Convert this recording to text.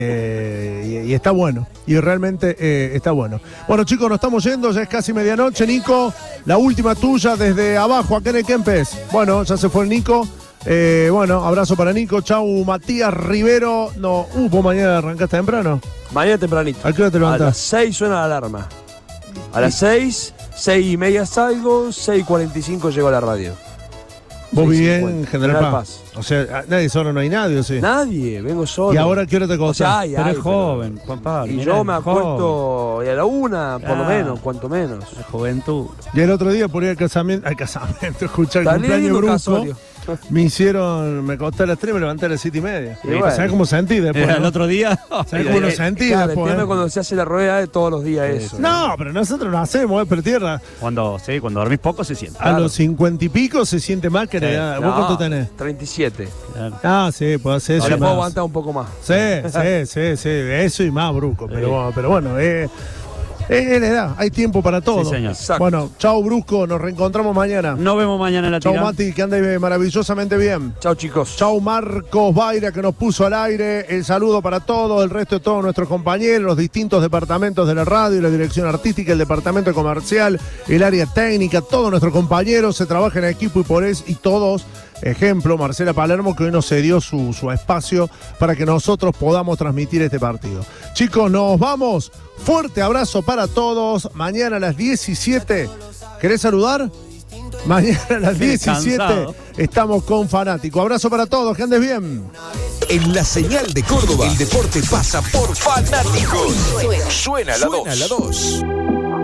Y está bueno, y realmente está bueno. Bueno, chicos, nos estamos yendo, ya es casi medianoche. Nico, la última tuya desde abajo, acá en el Kempes. Bueno, ya se fue el Nico. Bueno, abrazo para Nico. Chau, Matías Rivero. No, vos mañana arrancaste temprano. Mañana tempranito. ¿A qué hora te levantás? A las 6 suena la alarma. A las 6, 6:30 salgo, 6:45 llego a la radio. Vos vivís en General Paz. O sea, nadie solo, no hay nadie, ¿o sí? Nadie, vengo solo. ¿Y ahora qué hora te acostás? O sea, hay, pero es joven, Juan Pablo. Y yo me acuesto a la 1, por lo menos, cuanto menos. La juventud. Y el otro día por ir al casamiento, escuchar el cumpleaños brusco. Me acosté a las 3, me levanté a las 7:30. Bueno. ¿Sabés cómo sentí después? El otro día. ¿Sabés cómo lo sentí claro, después? El tema es cuando se hace la rueda de todos los días eso. No, pero nosotros lo hacemos, pero tierra. Cuando dormís poco se siente. A los 50 y pico se siente más que la edad. ¿Vos cuánto tenés? 37. Claro. Ah, sí, puedo hacer eso. Ahora y puedo más. aguantar un poco más. Sí, eso y más, Brusco. Pero bueno, es la edad, hay tiempo para todo. Sí, señor. Exacto. Bueno, chau, Brusco, nos reencontramos mañana. Nos vemos mañana en la Chau, tira. Mati, que ande maravillosamente bien. Chao, chicos. Chau, Marcos Baira, que nos puso al aire. El saludo para todos, el resto de todos nuestros compañeros, los distintos departamentos de la radio, la dirección artística, el departamento comercial, el área técnica, todos nuestros compañeros se trabajan en equipo y todos. Ejemplo, Marcela Palermo, que hoy nos cedió su espacio para que nosotros podamos transmitir este partido. Chicos, nos vamos. Fuerte abrazo para todos. Mañana a las 17. ¿Querés saludar? Mañana a las 17 Cansado. estamos con Fanático. Abrazo para todos, que andes bien. En la señal de Córdoba, el deporte pasa por Fanáticos. Suena la 2.